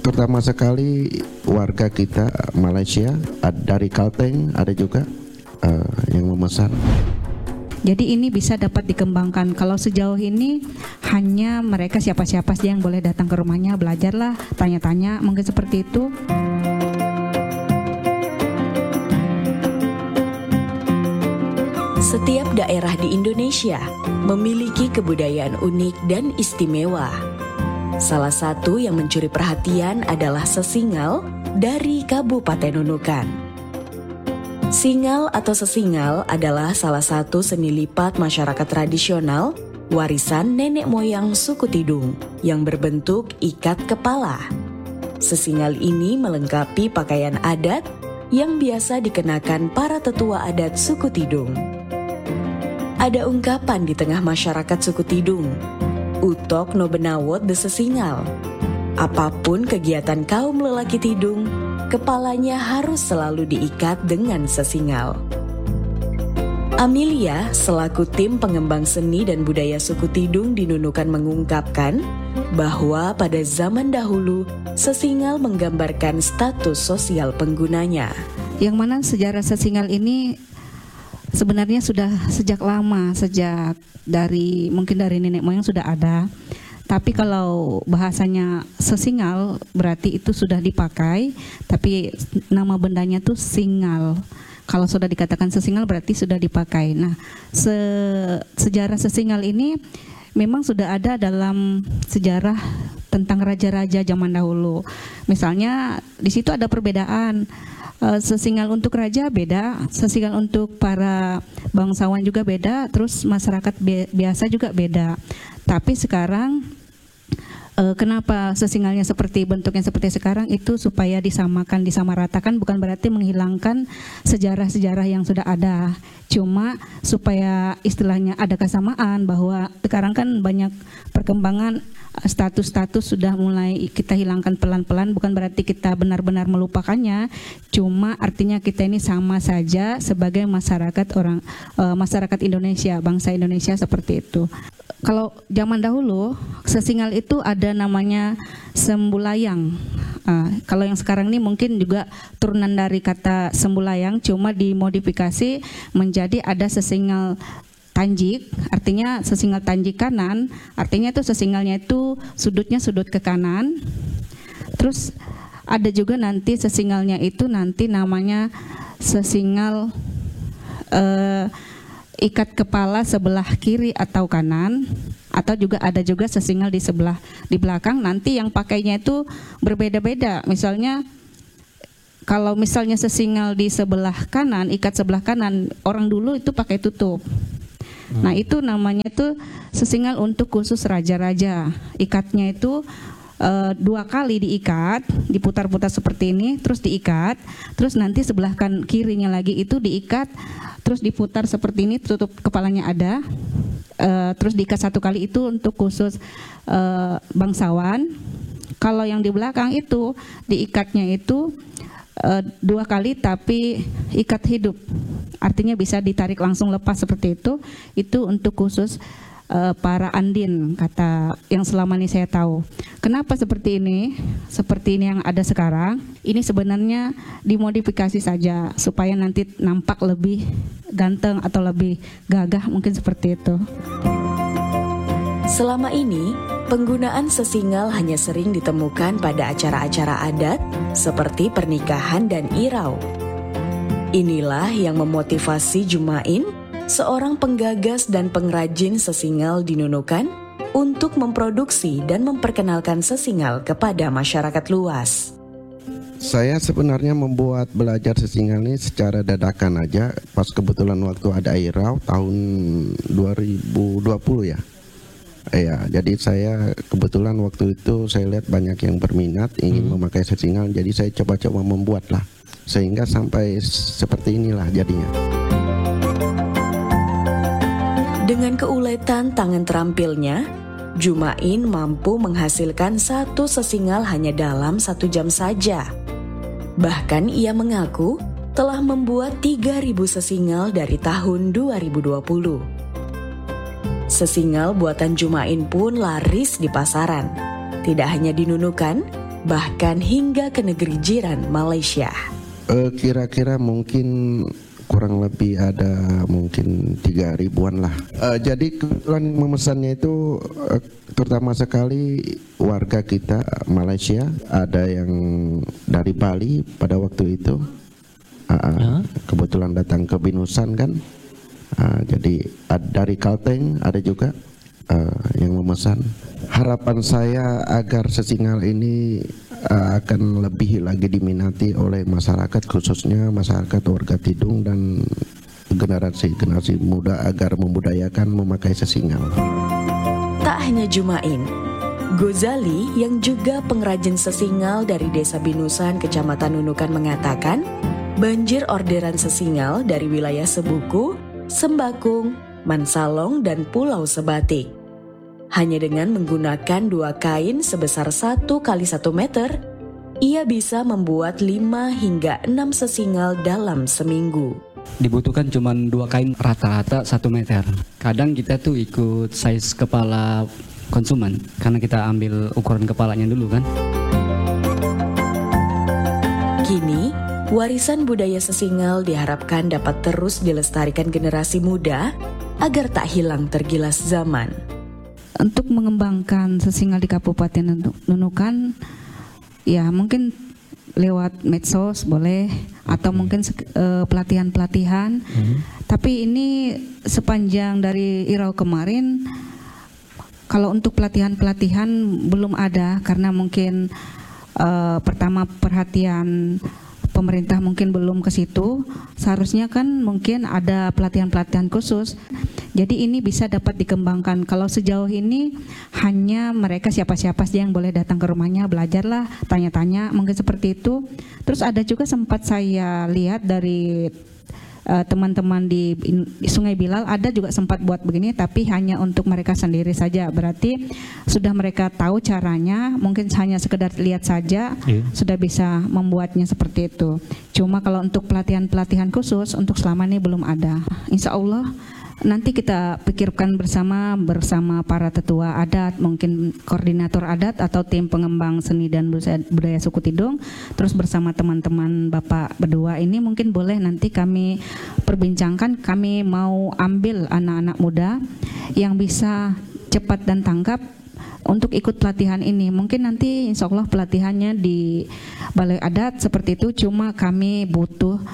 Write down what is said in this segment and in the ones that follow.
Terutama sekali warga kita Malaysia, dari Kalteng ada juga yang memesan. Jadi ini bisa dapat dikembangkan. Kalau sejauh ini hanya mereka siapa-siapa saja yang boleh datang ke rumahnya, belajarlah, tanya-tanya, mungkin seperti itu. Setiap daerah di Indonesia memiliki kebudayaan unik dan istimewa. Salah satu yang mencuri perhatian adalah sesingal dari Kabupaten Nunukan. Singal atau sesingal adalah salah satu seni lipat masyarakat tradisional warisan nenek moyang suku Tidung yang berbentuk ikat kepala. Sesingal ini melengkapi pakaian adat yang biasa dikenakan para tetua adat suku Tidung. Ada ungkapan di tengah masyarakat suku Tidung, "Utok no benawot de sesingal." Apapun kegiatan kaum lelaki Tidung, kepalanya harus selalu diikat dengan sesingal. Amelia, selaku tim pengembang seni dan budaya suku Tidung di Nunukan mengungkapkan bahwa pada zaman dahulu, sesingal menggambarkan status sosial penggunanya. Yang mana sejarah sesingal ini sebenarnya sudah sejak lama, mungkin dari nenek moyang sudah ada. Tapi kalau bahasanya sesingal berarti itu sudah dipakai, tapi nama bendanya tuh singal. Kalau sudah dikatakan sesingal berarti sudah dipakai. Nah, sejarah sesingal ini memang sudah ada dalam sejarah tentang raja-raja zaman dahulu. Misalnya di situ ada perbedaan. Sesingal untuk raja beda, sesingal untuk para bangsawan juga beda, terus masyarakat biasa juga beda. Tapi sekarang kenapa sesingalnya bentuknya seperti sekarang itu supaya disamaratakan, bukan berarti menghilangkan sejarah-sejarah yang sudah ada. Cuma supaya istilahnya ada kesamaan, bahwa sekarang kan banyak perkembangan, status-status sudah mulai kita hilangkan pelan-pelan, bukan berarti kita benar-benar melupakannya, cuma artinya kita ini sama saja sebagai masyarakat Indonesia, bangsa Indonesia seperti itu. Kalau zaman dahulu sesingal itu ada namanya sembulayang. Kalau yang sekarang ini mungkin juga turunan dari kata sembulayang, cuma dimodifikasi menjadi ada sesingal tanjik, artinya sesingal tanjik kanan, artinya itu sesingalnya itu sudutnya sudut ke kanan. Terus ada juga nanti sesingalnya itu nanti namanya sesingal ikat kepala sebelah kiri atau kanan, atau juga ada juga sesingal di belakang. Nanti yang pakainya itu berbeda-beda. Misalnya kalau misalnya sesingal di sebelah kanan, ikat sebelah kanan, orang dulu itu pakai tutup. Nah, itu namanya itu sesingal untuk khusus raja-raja. Ikatnya itu 2 kali diikat, diputar-putar seperti ini, terus diikat, terus nanti sebelah kirinya lagi itu diikat, terus diputar seperti ini, tutup kepalanya ada, terus diikat 1 kali itu untuk khusus bangsawan. Kalau yang di belakang itu diikatnya itu 2 kali tapi ikat hidup, artinya bisa ditarik langsung lepas seperti itu untuk khusus para andin, kata yang selama ini saya tahu. Kenapa seperti ini yang ada sekarang, ini sebenarnya dimodifikasi saja supaya nanti nampak lebih ganteng atau lebih gagah, mungkin seperti itu. Selama ini, penggunaan sesingal hanya sering ditemukan pada acara-acara adat seperti pernikahan dan irau. Inilah yang memotivasi Jumain, seorang penggagas dan pengrajin sesingal di Nunukan, untuk memproduksi dan memperkenalkan sesingal kepada masyarakat luas. Saya sebenarnya belajar sesingal ini secara dadakan aja, pas kebetulan waktu ada irau tahun 2020 ya. Jadi saya kebetulan waktu itu saya lihat banyak yang berminat ingin memakai sesingal, jadi saya coba-coba membuat lah, sehingga sampai seperti inilah jadinya. Dengan keuletan tangan terampilnya, Jumain mampu menghasilkan 1 sesingal hanya dalam 1 jam saja. Bahkan ia mengaku telah membuat 3.000 sesingal dari tahun 2020. Sesingal buatan Jumain pun laris di pasaran. Tidak hanya di Nunukan, bahkan hingga ke negeri jiran Malaysia. Kira-kira mungkin kurang lebih ada mungkin 3.000-an lah. Jadi kebetulan memesannya itu terutama sekali warga kita Malaysia, ada yang dari Bali pada waktu itu. Kebetulan datang ke Binusan kan. Jadi dari Kalteng ada juga yang memesan. Harapan saya agar sesingal ini akan lebih lagi diminati oleh masyarakat, khususnya masyarakat warga Tidung dan generasi muda agar membudayakan memakai sesingal. Tak hanya Jumain, Gozali yang juga pengrajin sesingal dari Desa Binusan, Kecamatan Nunukan mengatakan banjir orderan sesingal dari wilayah Sebuku, Sembakung, Mansalong, dan Pulau Sebatik. Hanya dengan menggunakan 2 kain sebesar 1 kali 1 meter, ia bisa membuat 5 hingga 6 sesingal dalam seminggu. Dibutuhkan cuma 2 kain rata-rata 1 meter. Kadang kita tuh ikut size kepala konsumen, karena kita ambil ukuran kepalanya dulu kan. Kini, warisan budaya sesingal diharapkan dapat terus dilestarikan generasi muda agar tak hilang tergilas zaman. Untuk mengembangkan sesingal di Kabupaten Nunukan, ya mungkin lewat medsos boleh, atau mungkin pelatihan-pelatihan. Tapi ini sepanjang dari Irau kemarin, kalau untuk pelatihan-pelatihan belum ada, karena mungkin pertama perhatian pemerintah mungkin belum ke situ. Seharusnya kan mungkin ada pelatihan-pelatihan khusus. Jadi ini bisa dapat dikembangkan. Kalau sejauh ini hanya mereka siapa-siapa saja yang boleh datang ke rumahnya, belajarlah, tanya-tanya, mungkin seperti itu. Terus ada juga sempat saya lihat dari teman-teman di Sungai Bilal, ada juga sempat buat begini, tapi hanya untuk mereka sendiri saja. Berarti sudah mereka tahu caranya, mungkin hanya sekedar lihat saja, sudah bisa membuatnya seperti itu. Cuma kalau untuk pelatihan-pelatihan khusus untuk selama ini belum ada. Insya Allah nanti kita pikirkan bersama para tetua adat, mungkin koordinator adat atau tim pengembang seni dan budaya suku Tidung, terus bersama teman-teman Bapak berdua ini mungkin boleh nanti kami perbincangkan. Kami mau ambil anak-anak muda yang bisa cepat dan tanggap untuk ikut pelatihan ini. Mungkin nanti insya Allah pelatihannya di Balai Adat seperti itu, cuma kami butuh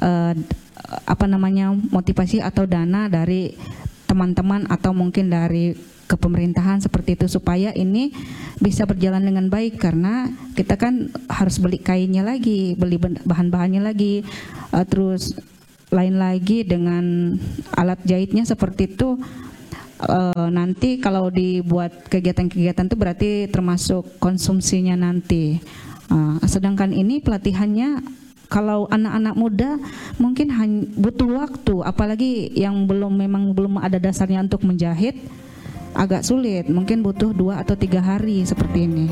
motivasi atau dana dari teman-teman atau mungkin dari kepemerintahan seperti itu, supaya ini bisa berjalan dengan baik. Karena kita kan harus beli kainnya lagi, beli bahan-bahannya lagi, terus lain lagi dengan alat jahitnya seperti itu. Nanti kalau dibuat kegiatan-kegiatan itu berarti termasuk konsumsinya nanti. Sedangkan ini pelatihannya kalau anak-anak muda mungkin butuh waktu, apalagi yang belum ada dasarnya untuk menjahit, agak sulit, mungkin butuh 2 atau 3 hari seperti ini.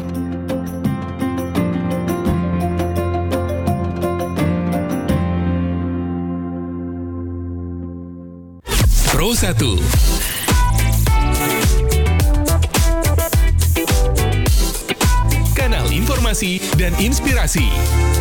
Pro 1 Kanal informasi dan inspirasi.